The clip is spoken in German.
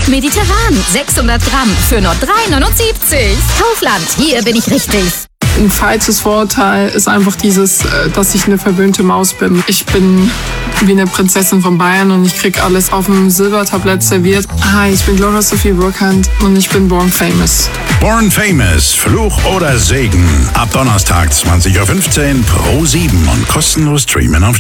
Mediterran, 600 Gramm für nur 3,79. Kaufland, hier bin ich richtig. Ein falsches Vorurteil ist einfach dieses, dass ich eine verwöhnte Maus bin. Ich bin wie eine Prinzessin von Bayern und ich krieg alles auf dem Silbertablett serviert. Hi, ich bin Gloria Sophie Burkhardt und ich bin Born Famous. Born Famous, Fluch oder Segen. Ab Donnerstag 20.15 Uhr Pro 7 und kostenlos streamen auf